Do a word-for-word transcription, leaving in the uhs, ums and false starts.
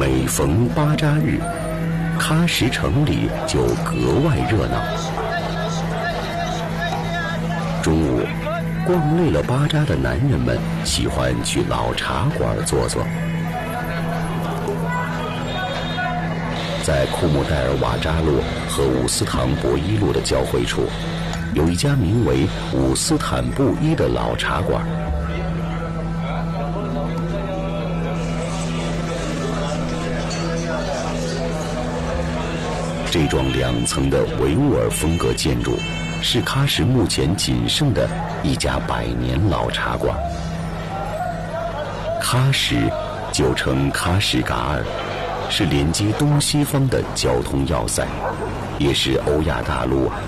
每逢巴扎日，喀什城里就格外热闹。中午，逛累了巴扎的男人们喜欢去老茶馆坐坐。在库木代尔瓦扎路和伍斯坦博伊路的交汇处，有一家名为伍斯坦布伊的老茶馆。这幢两层的维吾尔风格建筑是喀什目前仅剩的一家百年老茶馆。喀什旧称喀什噶尔，是连接东西方的交通要塞，也是欧亚大陆